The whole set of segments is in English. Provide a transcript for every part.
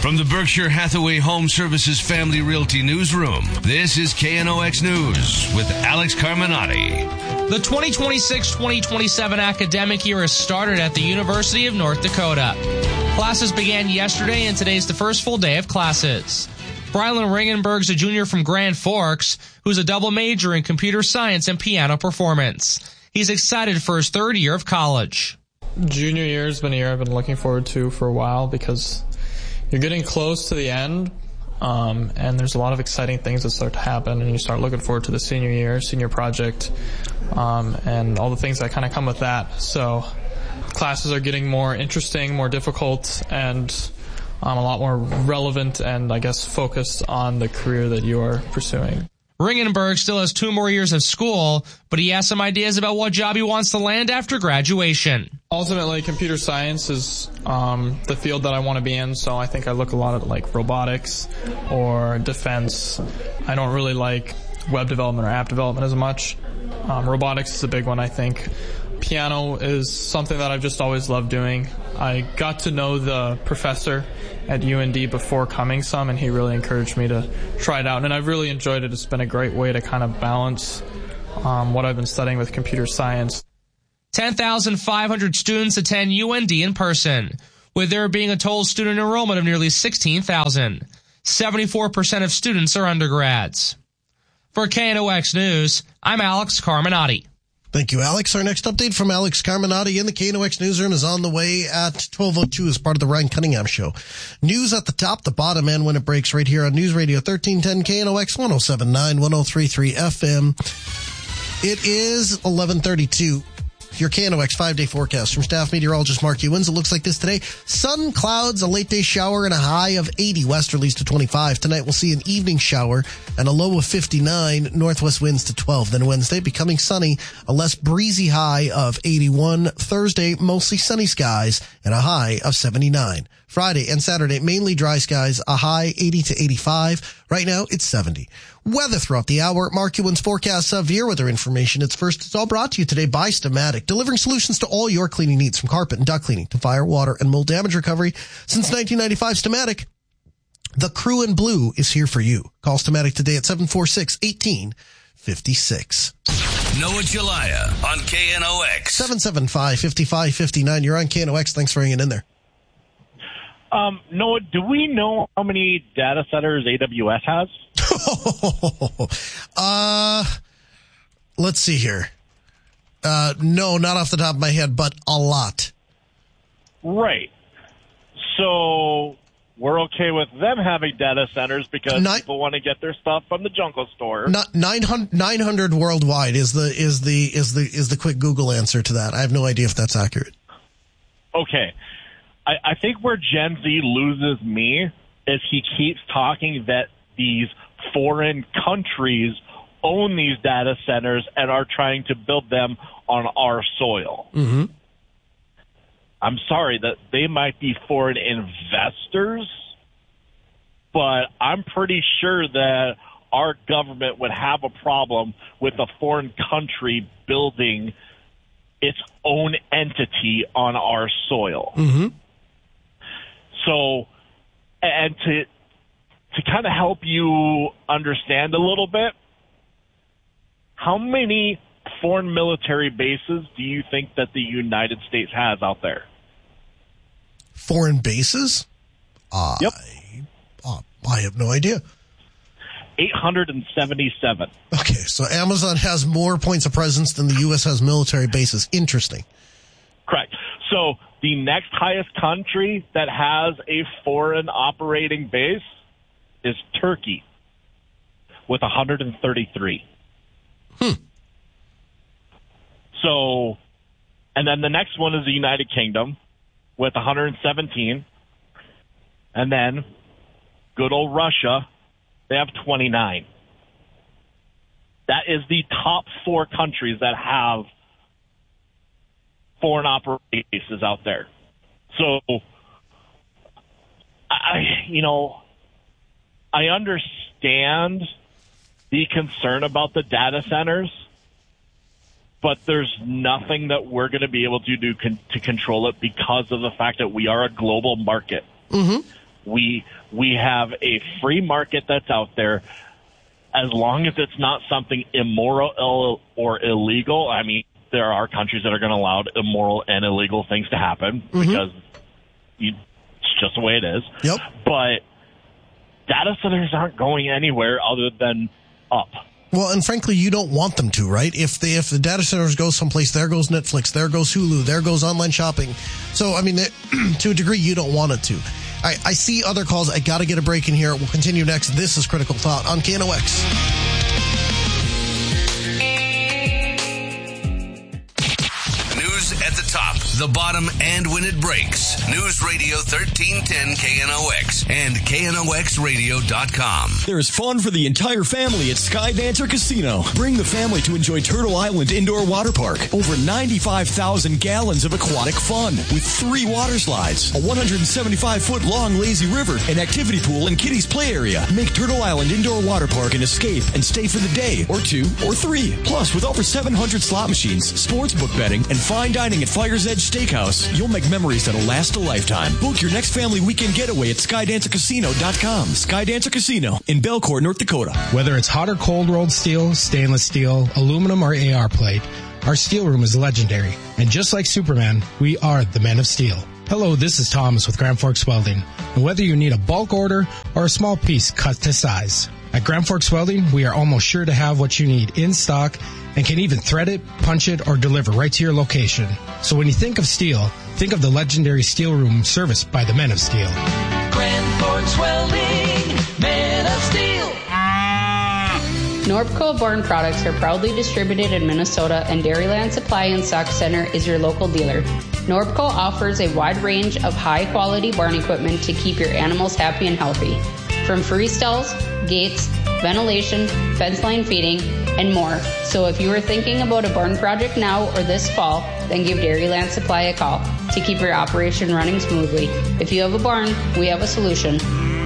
From the Berkshire Hathaway Home Services Family Realty Newsroom, this is KNOX News with Alex Carminati. The 2026-2027 academic year has started at the University of North Dakota. Classes began yesterday, and today's the first full day of classes. Brylan Ringenberg's a junior from Grand Forks, who's a double major in computer science and piano performance. He's excited for his third year of college. Junior year has been a year I've been looking forward to for a while because you're getting close to the end, and there's a lot of exciting things that start to happen, and you start looking forward to the senior year, senior project, and all the things that kind of come with that. So classes are getting more interesting, more difficult, and a lot more relevant and, I guess, focused on the career that you are pursuing. Ringenberg still has 2 more years of school, but he has some ideas about what job he wants to land after graduation. Ultimately, computer science is the field that I want to be in, so I think I look a lot at like robotics or defense. I don't really like web development or app development as much. Robotics is a big one, I think. Piano is something that I've just always loved doing. I got to know the professor at UND before coming some, and he really encouraged me to try it out, and I've really enjoyed it. It's been a great way to kind of balance what I've been studying with computer science. 10,500 students attend UND in person, with there being a total student enrollment of nearly 16,000. 74% of students are undergrads. For KNOX News, I'm Alex Carminati. Thank you, Alex. Our next update from Alex Carminati in the KNOX Newsroom is on the way at 12:02 as part of the Ryan Cunningham Show. News at the top, the bottom, and when it breaks right here on News Radio 1310 KNOX 107.9, 103.3 FM. It is 11:32. Your KNOX 5-day forecast from staff meteorologist Mark Ewins. It looks like this today. Sun, clouds, a late day shower, and a high of 80. Westerlies to 25. Tonight we'll see an evening shower and a low of 59. Northwest winds to 12. Then Wednesday becoming sunny, a less breezy high of 81. Thursday mostly sunny skies and a high of 79. Friday and Saturday mainly dry skies, a high 80 to 85. Right now it's 70. Weather throughout the hour. Mark Ewins forecast severe weather information. It's all brought to you today by Stamatic, delivering solutions to all your cleaning needs, from carpet and duct cleaning to fire, water, and mold damage recovery. Since 1995, Stamatic, the crew in blue, is here for you. Call Stamatic today at 746-1856. Noah Jalaya on KNOX. 775-5559. You're on KNOX. Thanks for hanging in there. Noah, do we know how many data centers AWS has? Let's see here. No, not off the top of my head, but a lot. Right. So we're okay with them having data centers because people want to get their stuff from the Jungle Store. 900 worldwide is the quick Google answer to that. I have no idea if that's accurate. Okay. I think where Gen Z loses me is he keeps talking that these foreign countries own these data centers and are trying to build them on our soil. Mm-hmm. I'm sorry that they might be foreign investors, but I'm pretty sure that our government would have a problem with a foreign country building its own entity on our soil. Mm-hmm. So, and to kind of help you understand a little bit, how many foreign military bases do you think that the United States has out there? Foreign bases? Yep. I have no idea. 877. Okay, so Amazon has more points of presence than the U.S. has military bases. Interesting. Correct. So the next highest country that has a foreign operating base is Turkey with 133. So, and then the next one is the United Kingdom with 117. And then good old Russia, they have 29. That is the top 4 countries that have foreign operating bases out there. So, I understand the concern about the data centers, but there's nothing that we're going to be able to do to control it because of the fact that we are a global market. Mm-hmm. We have a free market that's out there. As long as it's not something immoral or illegal, I mean, there are countries that are going to allow immoral and illegal things to happen because it's just the way it is. Yep. But data centers aren't going anywhere other than up. Well, and frankly, you don't want them to, right? If the data centers go someplace, there goes Netflix, there goes Hulu, there goes online shopping. So, I mean, to a degree, you don't want it to. I see other calls. I got to get a break in here. We'll continue next. This is Critical Thought on KNOX. At the top, the bottom, and when it breaks. News Radio 1310 KNOX and KNOXradio.com. There is fun for the entire family at Skydancer Casino. Bring the family to enjoy Turtle Island Indoor Water Park. Over 95,000 gallons of aquatic fun with 3 water slides, a 175-foot long lazy river, an activity pool, and kiddies play area. Make Turtle Island Indoor Water Park an escape and stay for the day or 2 or 3. Plus, with over 700 slot machines, sports book betting, and fine dining at Fire's Edge Steakhouse, you'll make memories that'll last a lifetime. Book your next family weekend getaway at SkydancerCasino.com. Skydancer Casino in Belcourt, North Dakota. Whether it's hot or cold rolled steel, stainless steel, aluminum, or AR plate, our steel room is legendary. And just like Superman, we are the Men of Steel. Hello, this is Thomas with Grand Forks Welding. And whether you need a bulk order or a small piece cut to size, at Grand Forks Welding, we are almost sure to have what you need in stock and can even thread it, punch it, or deliver right to your location. So when you think of steel, think of the legendary steel room serviced by the Men of Steel. Grand Forks Welding, Men of Steel. Norbco Born products are proudly distributed in Minnesota, and Dairyland Supply and Stock Center is your local dealer. Norbco offers a wide range of high-quality barn equipment to keep your animals happy and healthy. From free stalls, gates, ventilation, fence line feeding, and more. So if you are thinking about a barn project now or this fall, then give Dairyland Supply a call to keep your operation running smoothly. If you have a barn, we have a solution.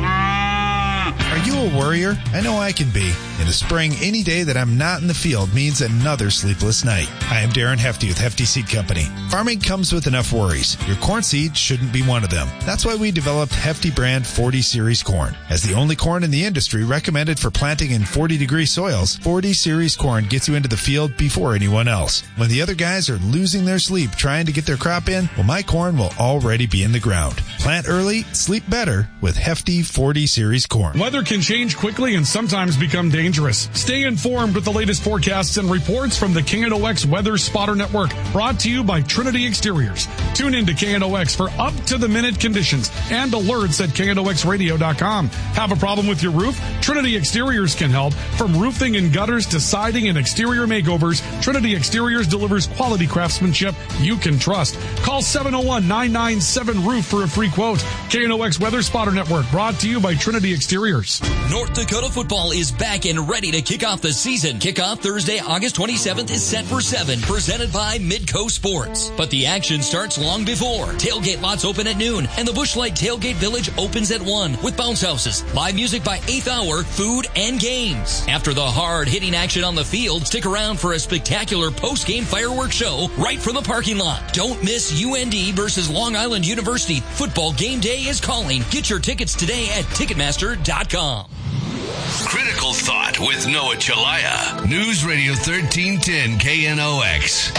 Are you a worrier? I know I can be. In the spring, any day that I'm not in the field means another sleepless night. I am Darren Hefty with Hefty Seed Company. Farming comes with enough worries. Your corn seed shouldn't be one of them. That's why we developed Hefty brand 40 Series corn. As the only corn in the industry recommended for planting in 40-degree soils, 40 Series corn gets you into the field before anyone else. When the other guys are losing their sleep trying to get their crop in, well, my corn will already be in the ground. Plant early, sleep better with Hefty 40 Series corn. Weather can change quickly and sometimes become dangerous. Stay informed with the latest forecasts and reports from the KNOX Weather Spotter Network, brought to you by Trinity Exteriors. Tune in to KNOX for up-to-the-minute conditions and alerts at KNOXradio.com. Have a problem with your roof? Trinity Exteriors can help. From roofing and gutters to siding and exterior makeovers, Trinity Exteriors delivers quality craftsmanship you can trust. Call 701-997-ROOF for a free quote. KNOX Weather Spotter Network, brought to you by Trinity Exteriors. North Dakota football is back and ready to kick off the season. Kickoff Thursday, August 27th is set for 7, presented by Midco Sports. But the action starts long before. Tailgate lots open at noon, and the Busch Light Tailgate Village opens at 1 with bounce houses, live music by 8th hour, food, and games. After the hard-hitting action on the field, stick around for a spectacular post-game fireworks show right from the parking lot. Don't miss UND versus Long Island University. Football game day is calling. Get your tickets today at Ticketmaster.com. Critical Thought with Noah Chalaya. News Radio 1310 KNOX.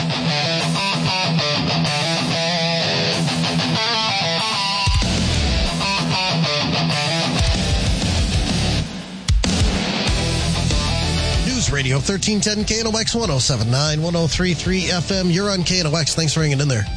News Radio 1310 KNOX 1079 1033 FM. You're on KNOX. Thanks for hanging in there.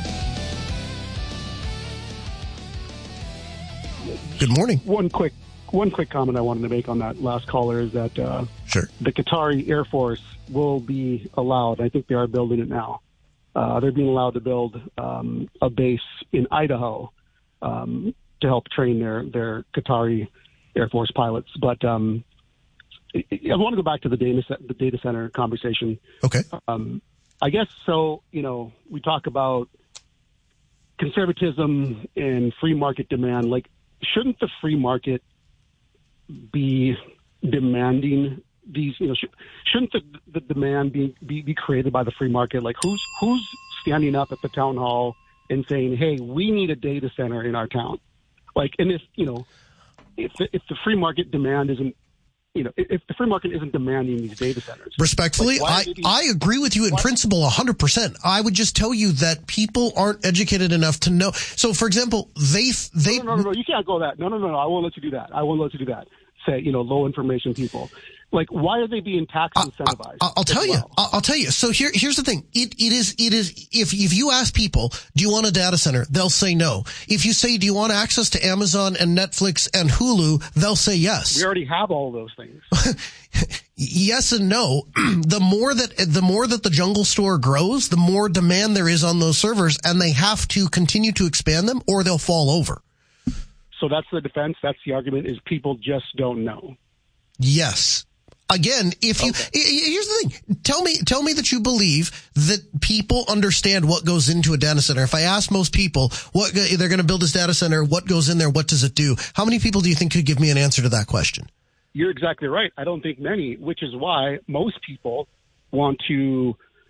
Good morning. One quick comment I wanted to make on that last caller is that sure, the Qatari Air Force will be allowed. I think they are building it now. They're being allowed to build a base in Idaho to help train their Qatari Air Force pilots. But I want to go back to the data center conversation. Okay. I guess so. You know, we talk about conservatism and free market demand. Like, shouldn't the free market be demanding these? You know, shouldn't the demand be created by the free market? Like, who's standing up at the town hall and saying, "Hey, we need a data center in our town"? Like, and if you know, if the free market demand isn't, if the free market isn't demanding these data centers. Respectfully, I agree with you in principle 100%. I would just tell you that people aren't educated enough to know. So, for example, they No, you can't go that. No, I won't let you do that. Say, low information people. Like, why are they being tax incentivized? I'll tell you. I'll tell you. So here's the thing. It is, if you ask people, do you want a data center? They'll say no. If you say, do you want access to Amazon and Netflix and Hulu? They'll say yes. We already have all of those things. Yes and no. The more that the jungle store grows, the more demand there is on those servers, and they have to continue to expand them or they'll fall over. So that's the defense. That's the argument, is people just don't know. Yes. Again, here's the thing. Tell me that you believe that people understand what goes into a data center. If I ask most people what they're going to build this data center, what goes in there, what does it do? How many people do you think could give me an answer to that question? You're exactly right. I don't think many, which is why most people want to,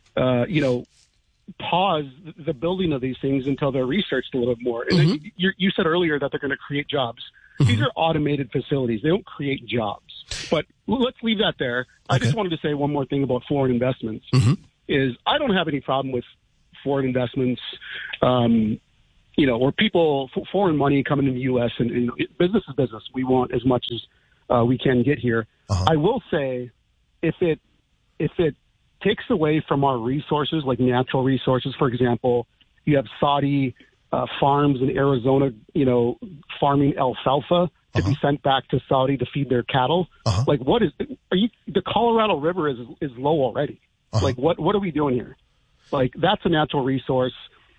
pause the building of these things until they're researched a little bit more. And then you said earlier that they're going to create jobs. These are automated facilities. They don't create jobs. But let's leave that there. Okay. I just wanted to say one more thing about foreign investments. Is I don't have any problem with foreign investments, or people, foreign money coming in the U.S. and business is business. We want as much as we can get here. I will say, if it takes away from our resources, like natural resources, for example, you have Saudi farms in Arizona, farming alfalfa to be sent back to Saudi to feed their cattle. Like, the Colorado River is low already. Like, what are we doing here? Like, that's a natural resource.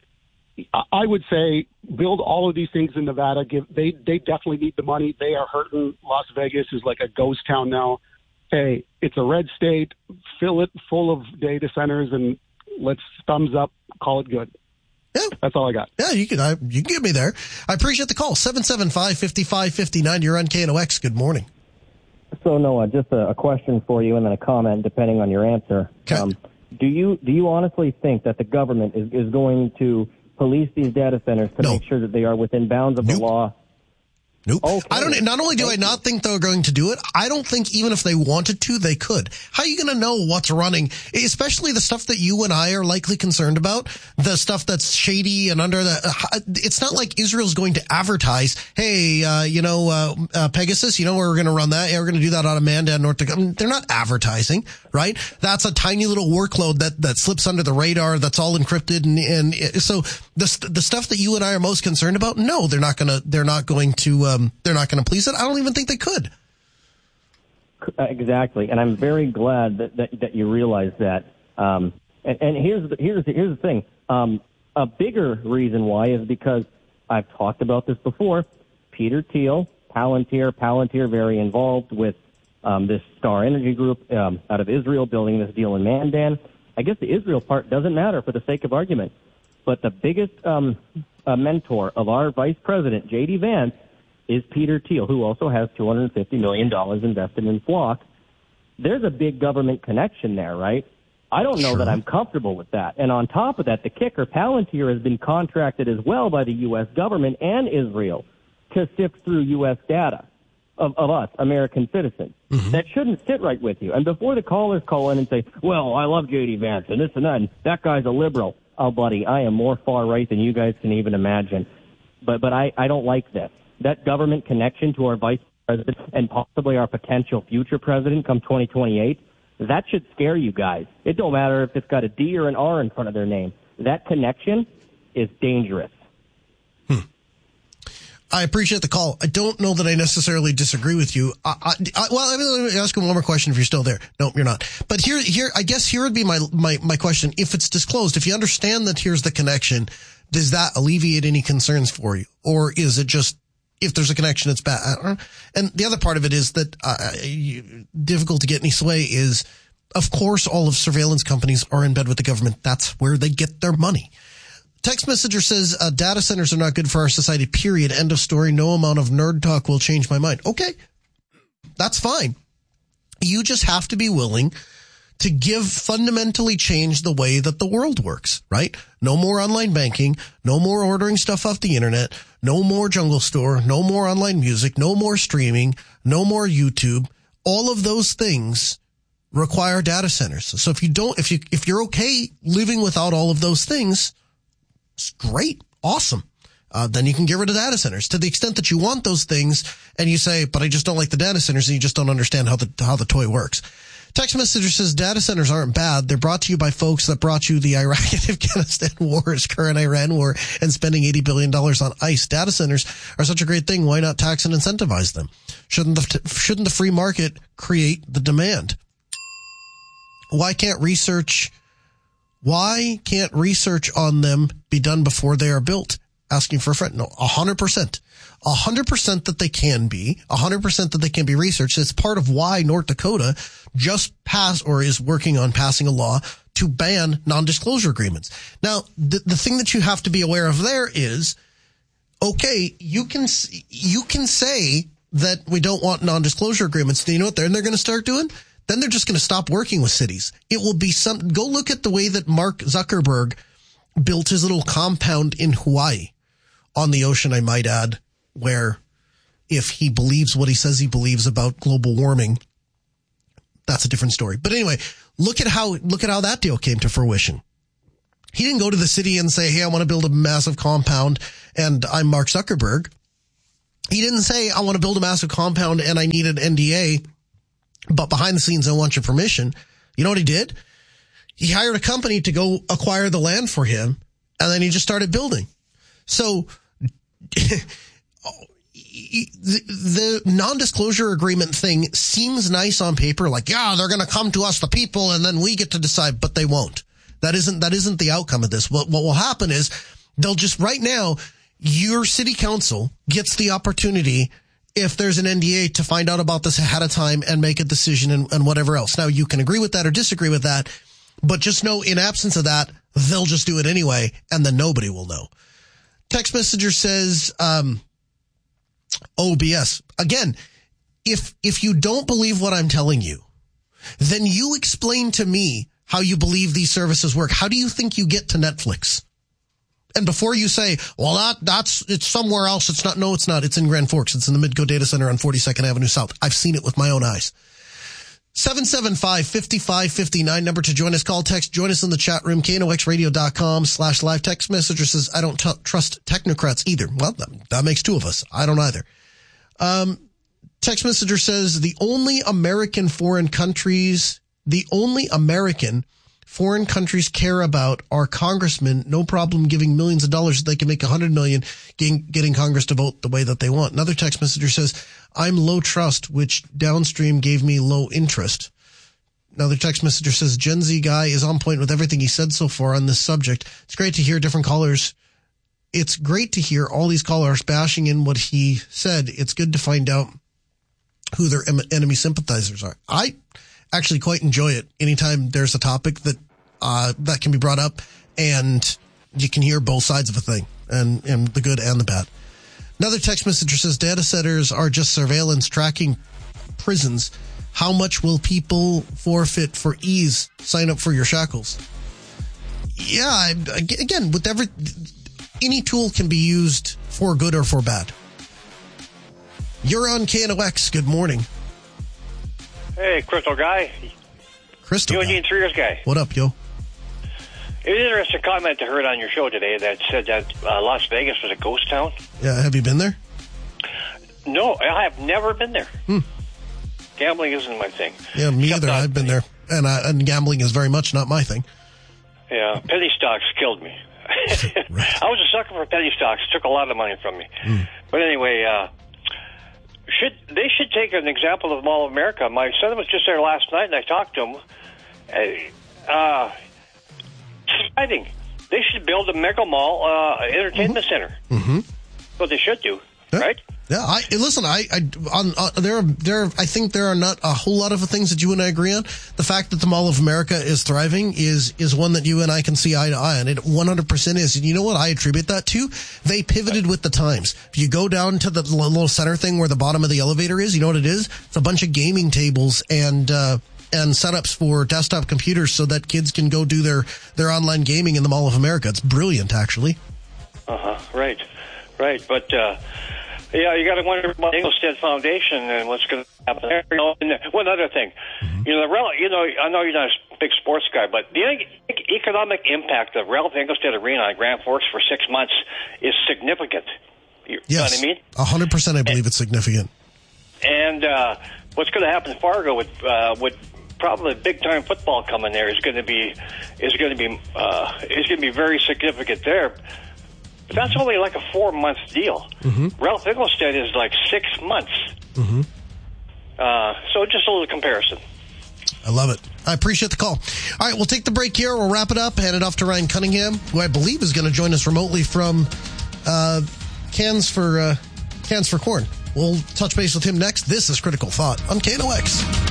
I would say build all of these things in Nevada. They definitely need the money. They are hurting. Las Vegas is like a ghost town now. Hey, it's a red state. Fill it full of data centers and let's thumbs up, call it good. Yeah. That's all I got. Yeah, you can get me there. I appreciate the call. 775-5559. You're on KNOX. Good morning. So, Noah, just a question for you and then a comment depending on your answer. Okay. Do you honestly think that the government is going to police these data centers to make sure that they are within bounds of the law? Nope. Okay. I don't. Not only do I not think they're going to do it, I don't think even if they wanted to, they could. How are you going to know what's running? Especially the stuff that you and I are likely concerned about, the stuff that's shady and under the. It's not like Israel's going to advertise, hey, Pegasus, we're going to run that. Yeah, we're going to do that on Mandan, North Dakota. I mean, they're not advertising, right? That's a tiny little workload that slips under the radar. That's all encrypted, and so the stuff that you and I are most concerned about, no, they're not going to. They're not going to police it. I don't even think they could. Exactly, and I'm very glad that you realize that. And here's the thing. A bigger reason why is because I've talked about this before. Peter Thiel, Palantir, very involved with this Star Energy Group out of Israel, building this deal in Mandan. I guess the Israel part doesn't matter for the sake of argument, but the biggest mentor of our vice president, J.D. Vance, is Peter Thiel, who also has $250 million invested in Flock. There's a big government connection there, right? I don't know that I'm comfortable with that. And on top of that, the kicker, Palantir has been contracted as well by the U.S. government and Israel to sift through U.S. data of us, American citizens. That shouldn't sit right with you. And before the callers call in and say, well, I love J.D. Vance and this and that, and that guy's a liberal. Oh, buddy, I am more far right than you guys can even imagine. But I don't like this. That government connection to our vice president and possibly our potential future president come 2028, that should scare you guys. It don't matter if it's got a D or an R in front of their name. That connection is dangerous. I appreciate the call. I don't know that I necessarily disagree with you. Let me ask you one more question if you're still there. No, you're not. But here, I guess here would be my question. If it's disclosed, if you understand that here's the connection, does that alleviate any concerns for you? Or is it just, if there's a connection, it's bad? I don't know. And the other part of it is that difficult to get any sway is, of course, all of surveillance companies are in bed with the government. That's where they get their money. Text messenger says, data centers are not good for our society, period. End of story. No amount of nerd talk will change my mind. Okay. That's fine. You just have to be willing to fundamentally change the way that the world works, right? No more online banking, no more ordering stuff off the internet, no more Jungle Store, no more online music, no more streaming, no more YouTube. All of those things require data centers. So if you're okay living without all of those things, it's great. Awesome. Then you can get rid of data centers to the extent that you want those things and you say, but I just don't like the data centers and you just don't understand how the toy works. Text messenger says data centers aren't bad. They're brought to you by folks that brought you the Iraq and Afghanistan wars, current Iran war, and spending $80 billion on ICE. Data centers are such a great thing. Why not tax and incentivize them? Shouldn't the free market create the demand? Why can't research on them be done before they are built? Asking for a friend. No, 100%. 100% that they can be. 100% that they can be researched. It's part of why North Dakota just passed or is working on passing a law to ban non-disclosure agreements. Now, the thing that you have to be aware of there is, okay, you can say that we don't want non-disclosure agreements. Do you know what they're going to start doing? Then they're just going to stop working with cities. It will be go look at the way that Mark Zuckerberg built his little compound in Hawaii, on the ocean, I might add, where if he believes what he says he believes about global warming, that's a different story. But anyway, look at how that deal came to fruition. He didn't go to the city and say, hey, I want to build a massive compound and I'm Mark Zuckerberg. He didn't say, I want to build a massive compound and I need an NDA, but behind the scenes, I want your permission. You know what he did? He hired a company to go acquire the land for him, and then he just started building. So the non-disclosure agreement thing seems nice on paper, like, yeah, they're going to come to us, the people, and then we get to decide, but they won't. That isn't the outcome of this. What will happen is they'll just, right now, your city council gets the opportunity, if there's an NDA, to find out about this ahead of time and make a decision and whatever else. Now, you can agree with that or disagree with that, but just know in absence of that, they'll just do it anyway, and then nobody will know. Text messenger says, OBS. Again, if you don't believe what I'm telling you, then you explain to me how you believe these services work. How do you think you get to Netflix? And before you say, well, it's somewhere else. It's not. No, it's not. It's in Grand Forks. It's in the Midco Data Center on 42nd Avenue South. I've seen it with my own eyes. 775-5559, number to join us. Call, text, join us in the chat room, knoxradio.com/live. Text messenger says, I don't trust technocrats either. Well, that makes two of us. I don't either. Text messenger says, the only American foreign countries care about are congressmen. No problem giving millions of dollars. They can make $100 million getting Congress to vote the way that they want. Another text messenger says, I'm low trust, which downstream gave me low interest. Another text messenger says, Gen Z guy is on point with everything he said so far on this subject. It's great to hear different callers. It's great to hear all these callers bashing in what he said. It's good to find out who their enemy sympathizers are. I actually quite enjoy it anytime there's a topic that can be brought up and you can hear both sides of a thing, and the good and the bad. Another text messenger says, data centers are just surveillance tracking prisons. How much will people forfeit for ease? Sign up for your shackles. Yeah, again, any tool can be used for good or for bad. You're on KNOX. Good morning. Hey, Crystal Guy. Crystal Eugene Triers Guy. What up, yo? It was an interesting comment I heard on your show today that said that Las Vegas was a ghost town. Yeah, have you been there? No, I have never been there. Gambling isn't my thing. Yeah, me either. I've been there, and gambling is very much not my thing. Yeah, penny stocks killed me. Right. I was a sucker for penny stocks. Took a lot of money from me. But anyway, they should take an example of Mall of America. My son was just there last night, and I talked to him. Surviving. They should build a mega mall entertainment center. Mm-hmm. What they should do, right? Yeah. I think there are not a whole lot of things that you and I agree on. The fact that the Mall of America is thriving is one that you and I can see eye to eye on. It 100% is. And you know what I attribute that to? They pivoted with the times. If you go down to the little center thing where the bottom of the elevator is, you know what it is? It's a bunch of gaming tables and and setups for desktop computers so that kids can go do their online gaming in the Mall of America. It's brilliant, actually. Right. But, you got to wonder about the Engelstad Foundation and what's going to happen there. And one other thing, I know you're not a big sports guy, but the economic impact of Ralph Engelstad Arena on Grand Forks for 6 months is significant. You know what I mean? 100%. I believe it's significant. And what's going to happen in Fargo with probably big time football coming there is going to be very significant there. But that's only like a 4-month deal. Ralph Engelstad is like 6 months. So just a little comparison. I love it. I appreciate the call. All right, we'll take the break here. We'll wrap it up, hand it off to Ryan Cunningham, who I believe is going to join us remotely from Cans for Corn. We'll touch base with him next. This is Critical Thought on KNOX.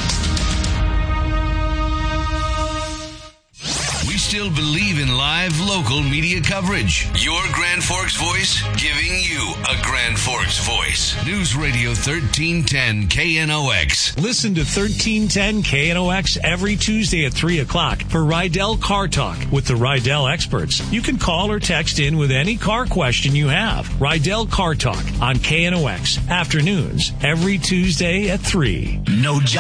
We still believe in live local media coverage. Your Grand Forks voice, giving you a Grand Forks voice. News Radio 1310 KNOX. Listen to 1310 KNOX every Tuesday at 3 o'clock for Rydell Car Talk with the Rydell experts. You can call or text in with any car question you have. Rydell Car Talk on KNOX afternoons every Tuesday at 3. No